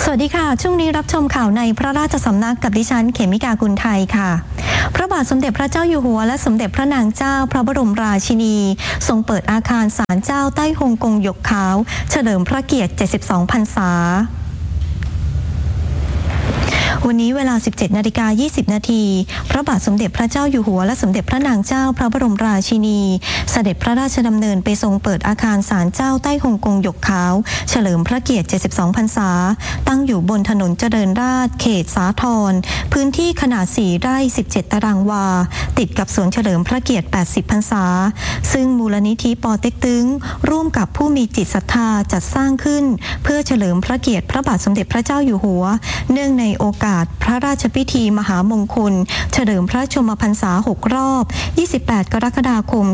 สวัสดีค่ะช่วงนี้รับชมข่าวในพระราชสำนักกับดิฉันเขมิกากุลไทยค่ะพระบาทสมเด็จพระเจ้าอยู่หัวและสมเด็จพระนางเจ้าพระบรมราชินีทรงเปิดอาคารศาลเจ้าใต้ฮงกงหยกขาวเฉลิมพระเกียรติ72พรรษาวันนี้เวลา 17:20 น.พระบาทสมเด็จพระเจ้าอยู่หัวและสมเด็จพระนางเจ้าพระบรมราชินีเสด็จพระราชดำเนินไปทรงเปิดอาคารศาลเจ้าใต้ฮงกงหยกขาวเฉลิมพระเกียรติ72พรรษาตั้งอยู่บนถนนเจริญราษฎร์เขตสาทรพื้นที่ขนาด4ไร่17ตารางวาติดกับสวนเฉลิมพระเกียรติ80พรรษาซึ่งมูลนิธิปอเต็กตึงร่วมกับผู้มีจิตศรัทธาจัดสร้างขึ้นเพื่อเฉลิมพระเกียรติพระบาทสมเด็จพระเจ้าอยู่หัวเนื่องในโอกาสพระราชพิธีมหามงคลเฉลิมพระชนมพรรษา6รอบ28กรกฎาคม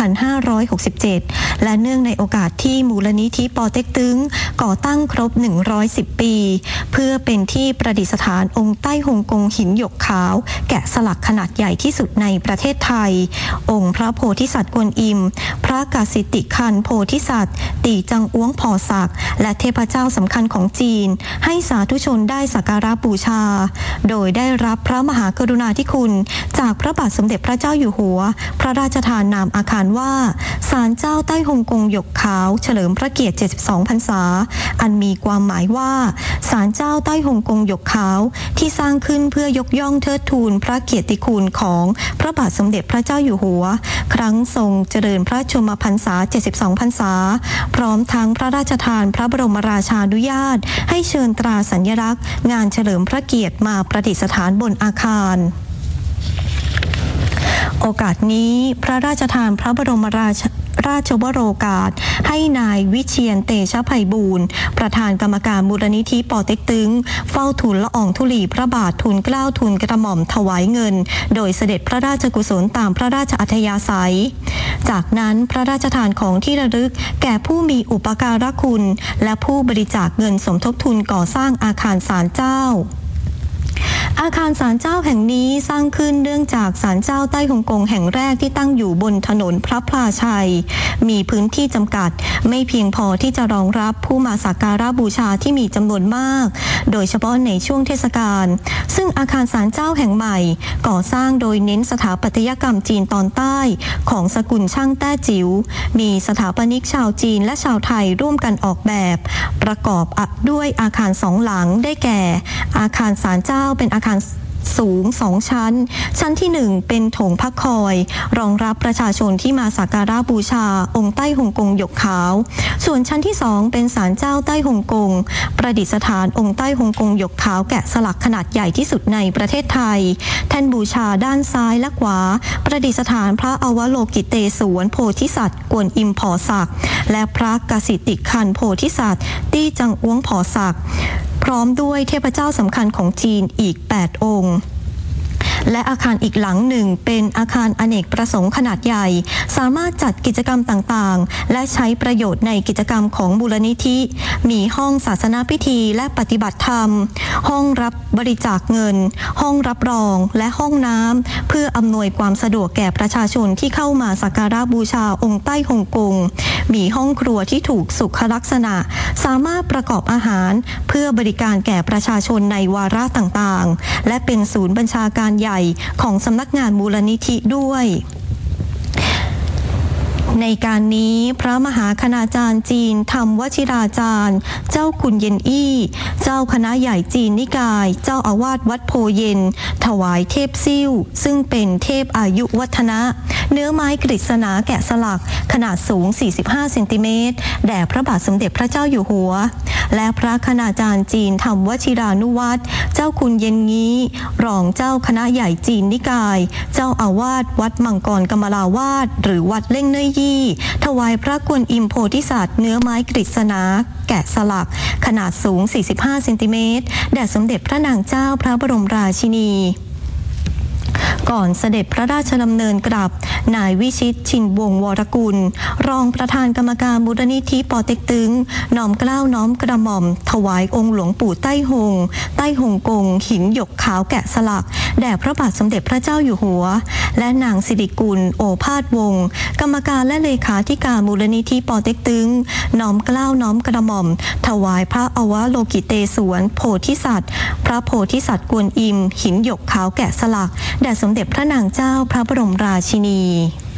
2567และเนื่องในโอกาสที่มูลนิธิปอเต็กตึงก่อตั้งครบ110ปีเพื่อเป็นที่ประดิษฐานองค์ใต้ฮงกงหินหยกขาวแกะสลักขนาดใหญ่ที่สุดในประเทศไทยองค์พระโพธิสัตว์กวนอิมพระกสิติคันโพธิสัตว์ตีจังอ้วงพอศักและเทพเจ้าสำคัญของจีนให้สาธุชนได้สักการะบูชาโดยได้รับพระมหากรุณาธิคุณจากพระบาทสมเด็จพระเจ้าอยู่หัวพระราชทานนามอาคารว่าศาลเจ้าใต้ฮงกงหยกขาวเฉลิมพระเกียรติ72พรรษาอันมีความหมายว่าศาลเจ้าใต้ฮงกงหยกขาวที่สร้างขึ้นเพื่อยกย่องเทิดทูนพระเกียรติคุณของพระบาทสมเด็จพระเจ้าอยู่หัวครั้งทรงเจริญพระชนมพรรษา72พรรษาพร้อมทั้งพระราชทานพระบรมราชานุญาตให้เชิญตราสัญลักษณ์งานเฉลิมพระเกียรติมาประดิษฐานบนอาคารโอกาสนี้พระราชทานพระบรมราชวโรกาสให้นายวิเชียรเตชะไพบูลย์ประธานกรรมการมูลนิธิปอเต็กตึงเฝ้าทูลละอองธุลีพระบาททูลเกล้าทูลกระหม่อมถวายเงินโดยเสด็จพระราชกุศลตามพระราชอัธยาศัยจากนั้นพระราชทานของที่ระลึกแก่ผู้มีอุปการะคุณและผู้บริจาคเงินสมทบทุนก่อสร้างอาคารศาลเจ้าอาคารศาลเจ้าแห่งนี้สร้างขึ้นเนื่องจากศาลเจ้าใต้ฮงกงแห่งแรกที่ตั้งอยู่บนถนนพระพลาชัยมีพื้นที่จำกัดไม่เพียงพอที่จะรองรับผู้มาสักการะบูชาที่มีจำนวนมากโดยเฉพาะในช่วงเทศกาลซึ่งอาคารศาลเจ้าแห่งใหม่ก่อสร้างโดยเน้นสถาปัตยกรรมจีนตอนใต้ของสกุลช่างแต้จิ๋วมีสถาปนิกชาวจีนและชาวไทยร่วมกันออกแบบประกอบด้วยอาคาร2หลังได้แก่อาคารศาลเจ้าเป็นอาคารสูง2ชั้นชั้นที่1เป็นโถงพักคอยรองรับประชาชนที่มาสักการะบูชาองค์ใต้ฮงกงหยกขาวส่วนชั้นที่2เป็นศาลเจ้าใต้ฮงกงประดิษฐานองค์ใต้ฮงกงหยกขาวแกะสลักขนาดใหญ่ที่สุดในประเทศไทยแท่นบูชาด้านซ้ายและขวาประดิษฐานพระอวโลกิเตศวรโพธิสัตว์กวนอิมพอศักและพระกสิติคันโพธิสัตว์ตี้จังอ้วงพอศักพร้อมด้วยเทพเจ้าสำคัญของจีนอีก8องค์และอาคารอีกหลังหนึ่งเป็นอาคารอเนกประสงค์ขนาดใหญ่สามารถจัดกิจกรรมต่างๆและใช้ประโยชน์ในกิจกรรมของมูลนิธิมีห้องศาสนาพิธีและปฏิบัติธรรมห้องรับบริจาคเงินห้องรับรองและห้องน้ำเพื่ออำนวยความสะดวกแก่ประชาชนที่เข้ามาสักการะบูชาองค์ใต้ฮงกงมีห้องครัวที่ถูกสุขลักษณะสามารถประกอบอาหารเพื่อบริการแก่ประชาชนในวาระต่างๆและเป็นศูนย์บัญชาการใหญ่ของสำนักงานมูลนิธิด้วยในการนี้พระมหาคณาจารย์จีนธรรมวชิราจารย์เจ้าคุณเย็นอี้เจ้าคณะใหญ่จีนนิกายเจ้าอาวาสวัดโพเย็นถวายเทพซิ่วซึ่งเป็นเทพอายุวัฒนะเนื้อไม้กฤษณาแกะสลักขนาดสูง45เซนติเมตรแด่พระบาทสมเด็จพระเจ้าอยู่หัวและพระคณาจารย์จีนธรรมวชิรานุวัตรเจ้าคุณเย็นงี้รองเจ้าคณะใหญ่จีนนิกายเจ้าอาวาสวัดมังกรกมลาวาสหรือวัดเล่งเน่ยยี่ถวายพระกวนอิมโพธิสัตว์เนื้อไม้กฤษณาแกะสลักขนาดสูง45เซนติเมตรแด่สมเด็จพระนางเจ้าพระบรมราชินีก่อนเสด็จพระราชดำเนินกลับนายวิชิตชินวงศ์วรกุลรองประธานกรรมการมูลนิธิปอเต็กตึงน้อมเกล้าน้อมกระหม่อมถวายองค์หลวงปู่ใต้ฮงกงหินหยกขาวแกะสลักแด่พระบาทสมเด็จพระเจ้าอยู่หัวและนางสิริกุลโอภาสวงศ์กรรมการและเลขาธิการมูลนิธิปอเต็กตึงน้อมเกล้าน้อมกระหม่อมถวายพระอวโลกิเตศวรโพธิสัตว์พระโพธิสัตว์กวนอิมหินหยกขาวแกะสลักแด่สมเด็จพระนางเจ้าพระบรมราชินี